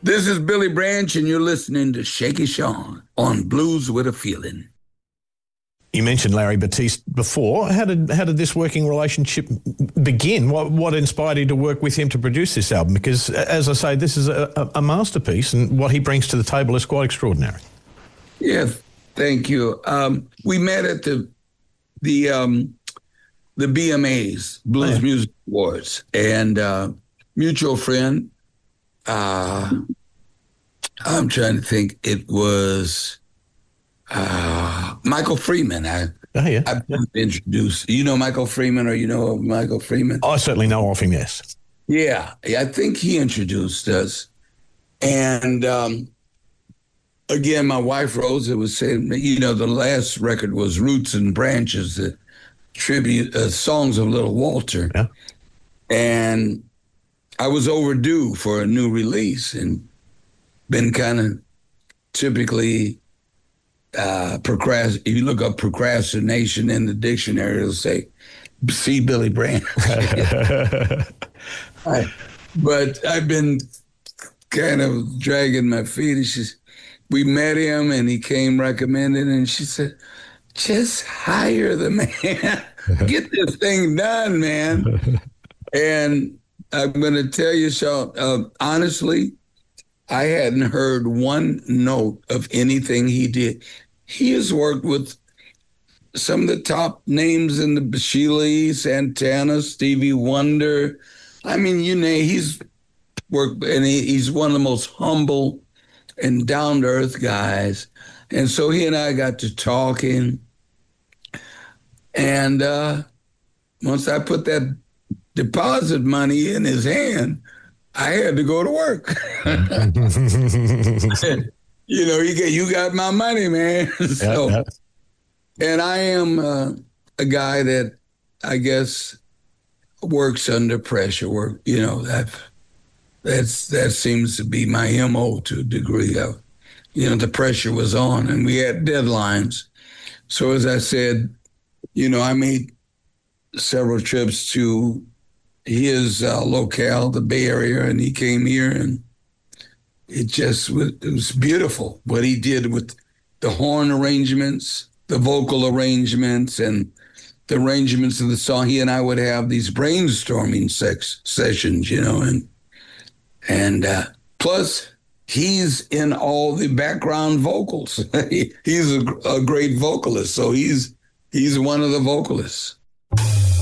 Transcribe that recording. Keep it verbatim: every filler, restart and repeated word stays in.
This is Billy Branch, and you're listening to Shaky Sean on Blues with a Feeling. You mentioned Larry Batiste before. How did how did this working relationship begin? What what inspired you to work with him to produce this album? Because, as I say, this is a, a masterpiece, and what he brings to the table is quite extraordinary. Yeah, thank you. Um, we met at the the um, the B M As, Blues oh, yeah. Music Awards, and uh, mutual friend. Uh, I'm trying to think. It was uh, Michael Freeman. I, oh, yeah. I've yeah. been introduced. You know Michael Freeman, or you know of Michael Freeman? I certainly know of him, yes. Yeah, I think he introduced us. And um, again, my wife, Rosa, was saying, you know, the last record was Roots and Branches, the tribute, uh, songs of Little Walter. Yeah. And I was overdue for a new release and been kind of typically uh, procrast. If you look up procrastination in the dictionary, it'll say, see Billy Branch. I, but I've been kind of dragging my feet. And she's, we met him and he came recommended, and she said, just hire the man. Get this thing done, man. And I'm going to tell you, Sean, uh, honestly, I hadn't heard one note of anything he did. He has worked with some of the top names in the Sheila E., Santana, Stevie Wonder. I mean, you know, he's worked, and he, he's one of the most humble and down-to-earth guys. And so he and I got to talking. And uh, once I put that deposit money in his hand, I had to go to work. You know, you, get, you got my money, man. so, yeah, yeah. And I am uh, a guy that I guess works under pressure. Work, you know, that that's that seems to be my M O to a degree. Of, you know, the pressure was on, and we had deadlines. So as I said, you know, I made several trips to his uh, locale, the Bay Area, and he came here, and it just was, it was beautiful what he did with the horn arrangements, the vocal arrangements, and the arrangements of the song. He and I would have these brainstorming sex sessions, you know, and and uh, plus he's in all the background vocals. he, he's a, a great vocalist, so he's he's one of the vocalists.